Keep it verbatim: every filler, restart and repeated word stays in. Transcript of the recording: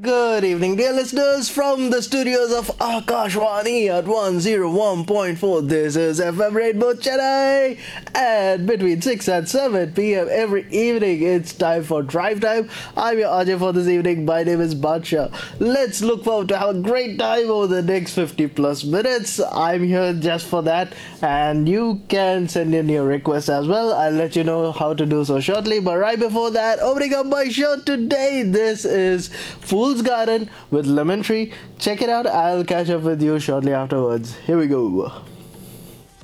Good evening, dear listeners, from the studios of Akashwani at one oh one point four. This is F M Rainbow Chennai, and between six and seven p m every evening, it's time for Drive Time. I'm your R J for this evening. My name is Badsha. Let's look forward to have a great time over the next fifty plus minutes. I'm here just for that, and you can send in your requests as well. I'll let you know how to do so shortly. But right before that, opening up my show today, this is Fool's Garden with Lemon Tree. Check it out. I'll catch up with you shortly afterwards. Here we go.